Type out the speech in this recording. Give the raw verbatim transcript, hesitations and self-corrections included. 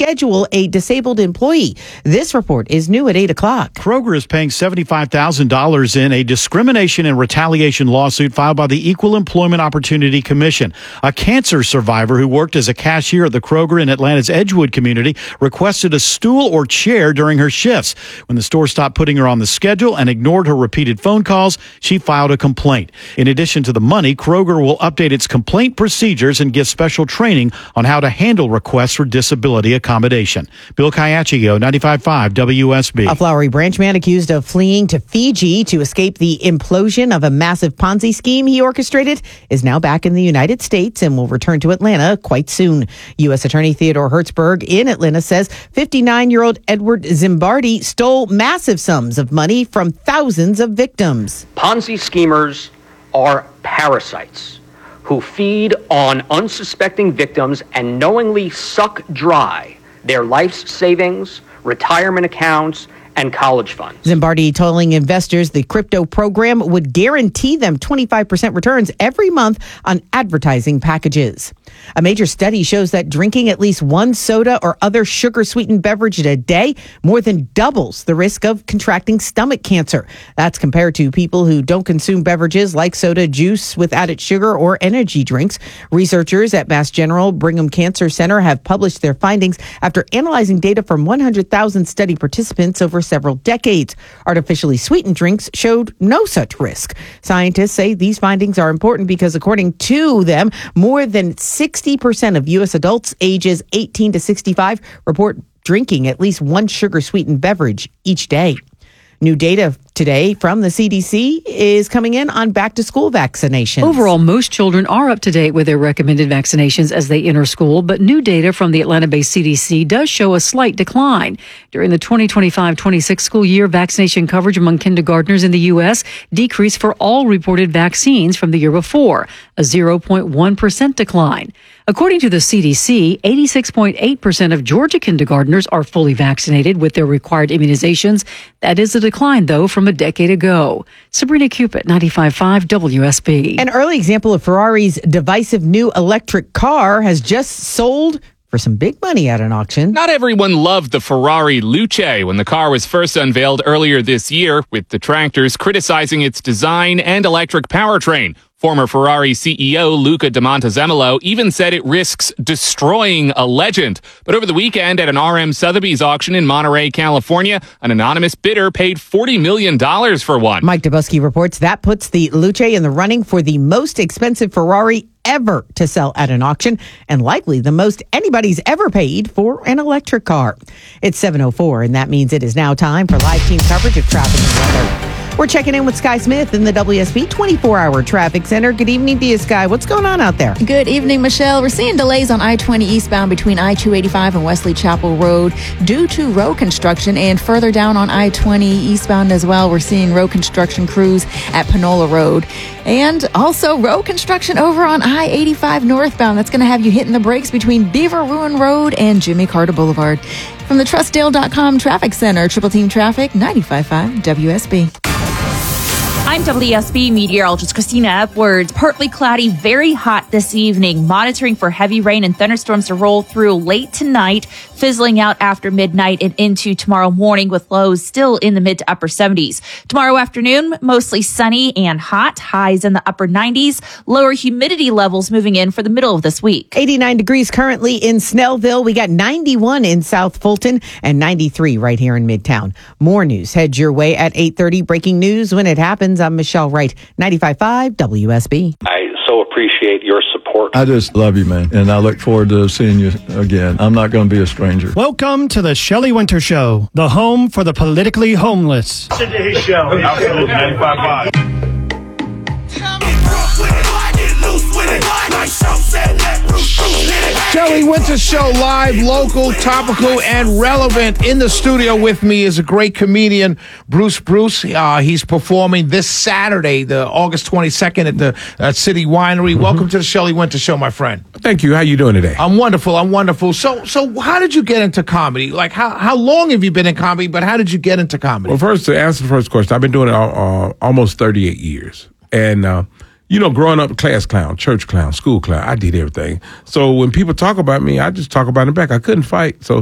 reschedule a disabled employee. This report is new at eight o'clock. Kroger is paying seventy-five thousand dollars in a discrimination and retaliation lawsuit filed by the Equal Employment Opportunity Commission. A cancer survivor who worked as a cashier at the Kroger in Atlanta's Edgewood community requested a stool or chair during her shifts. When the store stopped putting her on the schedule and ignored her repeated phone calls, she filed a complaint. In addition to the money, Kroger will update its complaint procedures and give special training on how to handle requests for disability accommodation. Bill Kayachio, ninety-five point five W S B. A Flowery Branch man accused of fleeing to Fiji to escape the implosion of a massive Ponzi scheme he orchestrated is now back in the United States and will return to Atlanta quite soon. U S. Attorney Theodore Hertzberg in Atlanta says fifty-nine-year-old Edward Zimbardi stole massive sums of money from thousands of victims. Ponzi schemers are parasites who feed on unsuspecting victims and knowingly suck dry their life's savings, retirement accounts, and college funds. Zimbardi telling investors the crypto program would guarantee them twenty-five percent returns every month on advertising packages. A major study shows that drinking at least one soda or other sugar-sweetened beverage a day more than doubles the risk of contracting stomach cancer. That's compared to people who don't consume beverages like soda, juice with added sugar, or energy drinks. Researchers at Mass General Brigham Cancer Center have published their findings after analyzing data from one hundred thousand study participants over several decades. Artificially sweetened drinks showed no such risk. Scientists say these findings are important because, according to them, more than sixty percent of U S adults ages eighteen to sixty-five report drinking at least one sugar-sweetened beverage each day. New data today from the C D C is coming in on back-to-school vaccinations. Overall, most children are up to date with their recommended vaccinations as they enter school, but new data from the Atlanta-based C D C does show a slight decline. During the twenty twenty-five twenty-six school year, vaccination coverage among kindergartners in the U S decreased for all reported vaccines from the year before, a zero point one percent decline. According to the C D C, eighty-six point eight percent of Georgia kindergartners are fully vaccinated with their required immunizations. That is a decline, though, from a decade ago. Sabrina Cupid, ninety-five point five W S B. An early example of Ferrari's divisive new electric car has just sold for some big money at an auction. Not everyone loved the Ferrari Luce when the car was first unveiled earlier this year, with detractors criticizing its design and electric powertrain. Former Ferrari C E O Luca de Montezemolo even said it risks destroying a legend. But over the weekend at an R M Sotheby's auction in Monterey, California, an anonymous bidder paid forty million dollars for one. Mike Dubusky reports that puts the Luce in the running for the most expensive Ferrari ever to sell at an auction, and likely the most anybody's ever paid for an electric car. It's seven oh four, and that means it is now time for live team coverage of traffic and weather. We're checking in with Sky Smith in the W S B twenty-four hour Traffic Center. Good evening to you, Sky. What's going on out there? Good evening, Michelle. We're seeing delays on I twenty eastbound between I two eighty-five and Wesley Chapel Road due to road construction, and further down on I twenty eastbound as well, we're seeing road construction crews at Panola Road. And also road construction over on I eighty-five northbound. That's going to have you hitting the brakes between Beaver Ruin Road and Jimmy Carter Boulevard. From the Trustdale dot com Traffic Center, Triple Team Traffic, ninety-five point five W S B. I'm W S B meteorologist Christina Edwards. Partly cloudy, very hot this evening. Monitoring for heavy rain and thunderstorms to roll through late tonight, fizzling out after midnight and into tomorrow morning with lows still in the mid to upper seventies. Tomorrow afternoon, mostly sunny and hot, highs in the upper nineties. Lower humidity levels moving in for the middle of this week. eighty-nine degrees currently in Snellville. We got ninety-one in South Fulton and ninety-three right here in Midtown. More news heads your way at eight thirty. Breaking news when it happens. I'm Michelle Wright, ninety-five point five W S B. I so appreciate your support. I just love you, man, and I look forward to seeing you again. I'm not going to be a stranger. Welcome to the Shelley Winter Show, the home for the politically homeless. Listen to his show. Absolutely, ninety-five point five. Shelley Winter Show, live, local, topical, and relevant. In the studio with me is a great comedian, Bruce Bruce. Uh, he's performing this Saturday, the August twenty-second, at the uh, City Winery. Mm-hmm. Welcome to the Shelley Winter Show, my friend. Thank you. How you doing today? I'm wonderful. I'm wonderful. So, so how did you get into comedy? Like, how how long have you been in comedy? But how did you get into comedy? Well, first, to answer the first question, I've been doing it uh, almost thirty-eight years, and. Uh, You know, growing up, class clown, church clown, school clown, I did everything. So when people talk about me, I just talk about them back. I couldn't fight. So